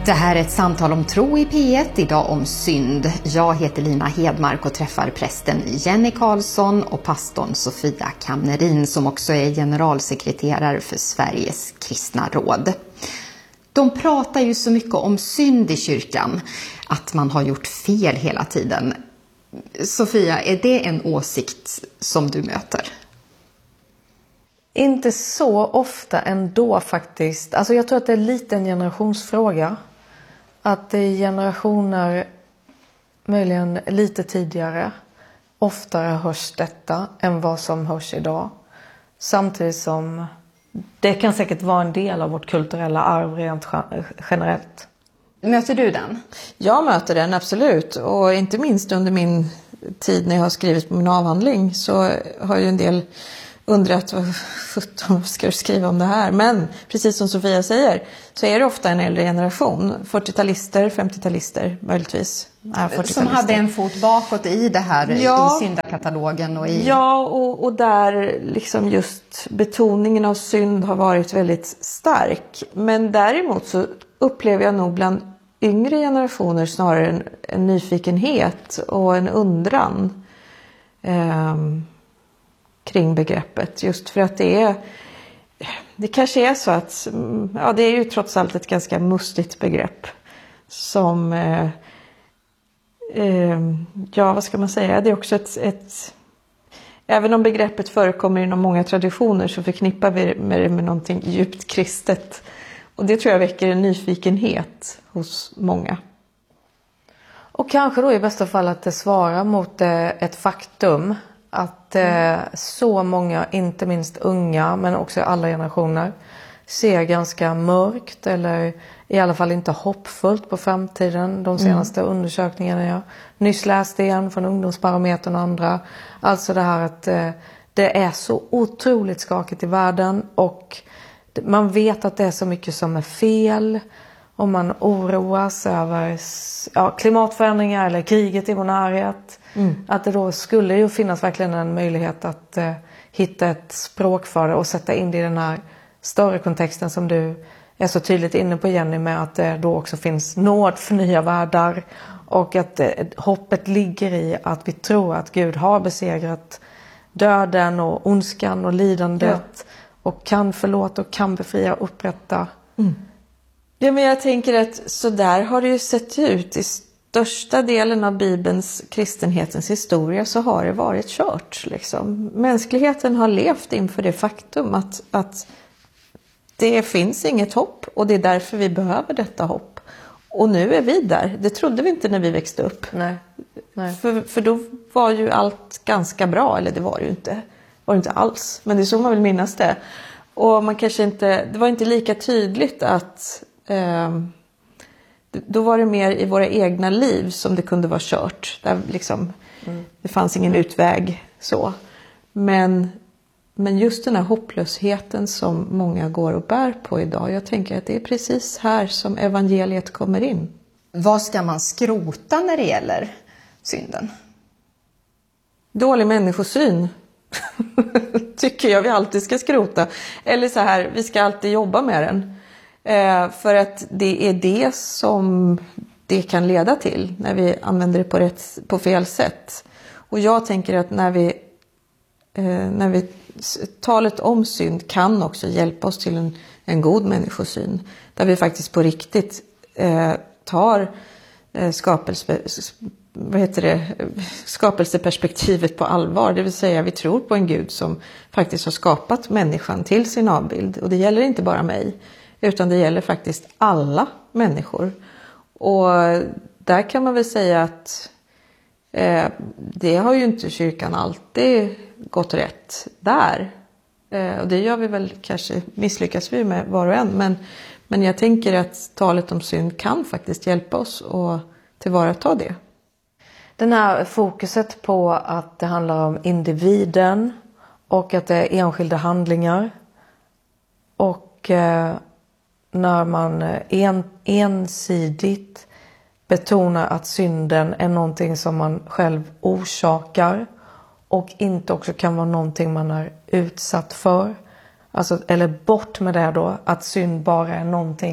Det här är ett samtal om tro i P1, idag om synd. Jag heter Lina Hedmark och träffar prästen Jenny Karlsson och pastorn Sofia Kamnerin som också är generalsekreterare för Sveriges kristna råd. De pratar ju så mycket om synd i kyrkan, att man har gjort fel hela tiden. Sofia, är det en åsikt som du möter? Inte så ofta ändå faktiskt. Alltså jag tror att det är lite en generationsfråga. Att det är generationer, möjligen lite tidigare, oftare hörs detta än vad som hörs idag. Samtidigt som det kan säkert vara en del av vårt kulturella arv rent generellt. Möter du den? Jag möter den, absolut. Och inte minst under min tid när jag har skrivit min avhandling så har ju en del undrat vad ska du skriva om det här. Men precis som Sofia säger så är det ofta en äldre generation. 40-talister, 50-talister möjligtvis. Som hade en fot bakåt i det här, ja, i syndakatalogen. Och i... Ja, och där liksom just betoningen av synd har varit väldigt stark. Men däremot så upplever jag nog bland yngre generationer snarare en nyfikenhet och en undran kring begreppet. Just för att det kanske är så att det är ju trots allt ett ganska mustigt begrepp som vad ska man säga, det är också ett även om begreppet förekommer inom många traditioner så förknippar vi med någonting djupt kristet. Och det tror jag väcker en nyfikenhet hos många. Och kanske då i bästa fall att det svarar mot ett faktum att så många, inte minst unga men också alla generationer, ser ganska mörkt eller i alla fall inte hoppfullt på framtiden. De senaste undersökningarna jag nyss läste igen från Ungdomsbarometern och andra. Alltså det här att det är så otroligt skakigt i världen och man vet att det är så mycket som är fel. Och man oroas över klimatförändringar eller kriget i vår närhet. Att det då skulle ju finnas verkligen en möjlighet att hitta ett språk för det och sätta in det i den här större kontexten som du är så tydligt inne på, Jenny, med att det då också finns nåd för nya världar. Och att hoppet ligger i att vi tror att Gud har besegrat döden och ondskan och lidandet. Och kan förlåta och kan befria och upprätta. Ja, men jag tänker att så där har det ju sett ut. I största delen av Bibelns, kristenhetens historia så har det varit kört. Liksom. Mänskligheten har levt inför det faktum att det finns inget hopp. Och det är därför vi behöver detta hopp. Och nu är vi där. Det trodde vi inte när vi växte upp. Nej. För då var ju allt ganska bra. Eller det var ju inte. Det var inte alls. Men det är så man vill minnas det. Och man kanske inte, det var inte lika tydligt att då var det mer i våra egna liv som det kunde vara kört. Där liksom, det fanns ingen utväg så. Men just den här hopplösheten som många går och bär på idag. Jag tänker att det är precis här som evangeliet kommer in. Vad ska man skrota när det gäller synden? Dålig människosyn. Tycker jag vi alltid ska skrota. Eller så här, vi ska alltid jobba med den. För att det är det som det kan leda till när vi använder det på fel sätt. Och jag tänker att när vi talet om synd kan också hjälpa oss till en god människosyn. Där vi faktiskt på riktigt tar skapelseperspektivet på allvar. Det vill säga vi tror på en Gud som faktiskt har skapat människan till sin avbild. Och det gäller inte bara mig, utan det gäller faktiskt alla människor. Och där kan man väl säga att det har ju inte kyrkan alltid gått rätt där. Och det gör vi väl, kanske misslyckas vi med var och en. Men jag tänker att talet om synd kan faktiskt hjälpa oss att tillvarata det. Den här fokuset på att det handlar om individen och att det är enskilda handlingar. Och när man ensidigt betonar att synden är någonting som man själv orsakar och inte också kan vara någonting man är utsatt för. Alltså, eller bort med det då, att synd bara är någonting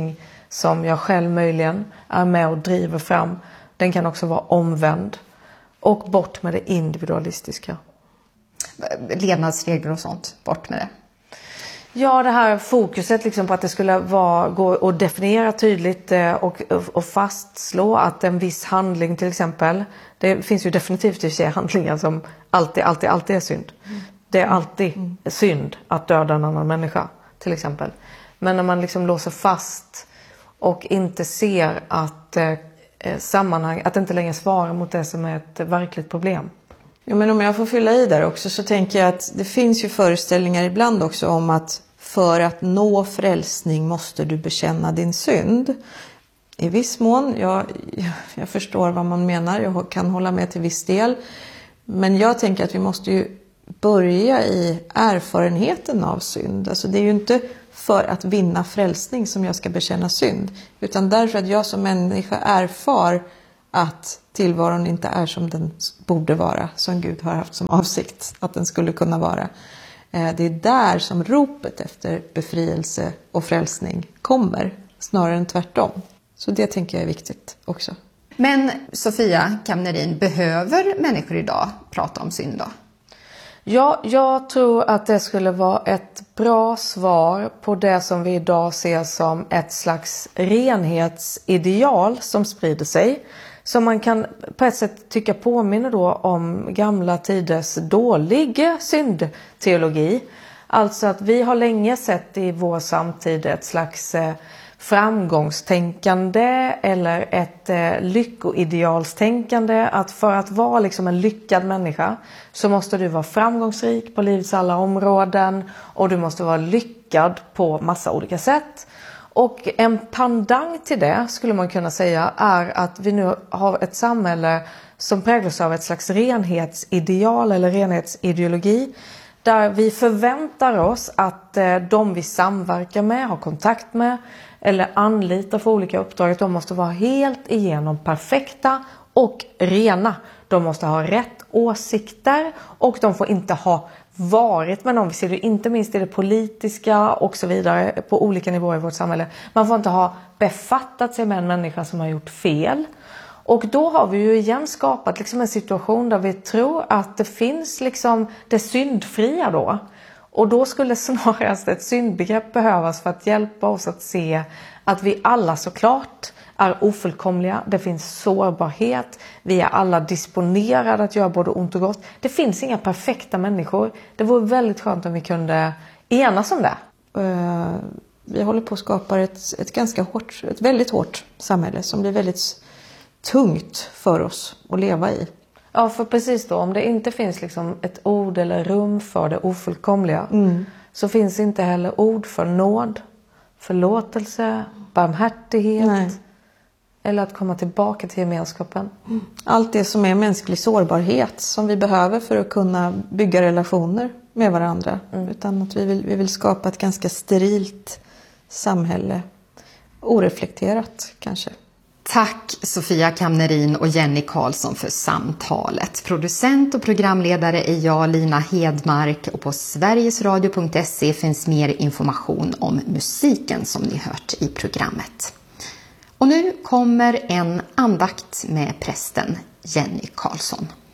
som jag själv möjligen är med och driver fram. Den kan också vara omvänd. Och bort med det individualistiska. Levnadsregler och sånt, bort med det. Ja, det här fokuset liksom på att det skulle gå att definiera tydligt och fastslå att en viss handling till exempel. Det finns ju definitivt i sig handlingar som alltid är synd. Det är alltid synd att döda en annan människa till exempel. Men när man liksom låser fast och inte ser att sammanhang, att inte längre svara mot det som är ett verkligt problem. Ja, men om jag får fylla i där också så tänker jag att det finns ju föreställningar ibland också om att för att nå frälsning måste du bekänna din synd. I viss mån, jag förstår vad man menar, jag kan hålla med till viss del. Men jag tänker att vi måste ju börja i erfarenheten av synd. Alltså det är ju inte för att vinna frälsning som jag ska bekänna synd. Utan därför att jag som människa erfar att tillvaron inte är som den borde vara. Som Gud har haft som avsikt att den skulle kunna vara. Det är där som ropet efter befrielse och frälsning kommer. Snarare än tvärtom. Så det tänker jag är viktigt också. Men Sofia Kamnerin, behöver människor idag prata om synd då? Ja, jag tror att det skulle vara ett bra svar på det som vi idag ser som ett slags renhetsideal som sprider sig. Som man kan på ett sätt tycka påminner då om gamla tiders dåliga syndteologi. Alltså att vi har länge sett i vår samtid ett slags framgångstänkande eller ett lyckoidealstänkande. Att för att vara liksom en lyckad människa så måste du vara framgångsrik på livets alla områden. Och du måste vara lyckad på massa olika sätt. Och en pendang till det skulle man kunna säga är att vi nu har ett samhälle som präglas av ett slags renhetsideal eller renhetsideologi. Där vi förväntar oss att de vi samverkar med, har kontakt med eller anlitar för olika uppdrag, att de måste vara helt igenom perfekta och rena. De måste ha rätt åsikter och de får inte ha varit med någon. Vi ser det inte minst i det politiska och så vidare på olika nivåer i vårt samhälle. Man får inte ha befattat sig med en människa som har gjort fel. Och då har vi ju igen skapat liksom en situation där vi tror att det finns liksom det syndfria då. Och då skulle snarast ett syndbegrepp behövas för att hjälpa oss att se att vi alla såklart är ofullkomliga. Det finns sårbarhet. Vi är alla disponerade att göra både ont och gott. Det finns inga perfekta människor. Det vore väldigt skönt om vi kunde enas om det. Vi håller på att skapa ett väldigt hårt samhälle som blir väldigt tungt för oss att leva i. Ja, för precis då, om det inte finns liksom ett ord eller rum för det ofullkomliga så finns inte heller ord för nåd, förlåtelse, barmhärtighet. Nej. Eller att komma tillbaka till gemenskapen. Allt det som är mänsklig sårbarhet som vi behöver för att kunna bygga relationer med varandra. Utan att vi vill skapa ett ganska sterilt samhälle. Oreflekterat kanske. Tack Sofia Kamnerin och Jenny Karlsson för samtalet. Producent och programledare är jag, Lina Hedmark, och på sverigesradio.se finns mer information om musiken som ni hört i programmet. Och nu kommer en andakt med prästen Jenny Karlsson.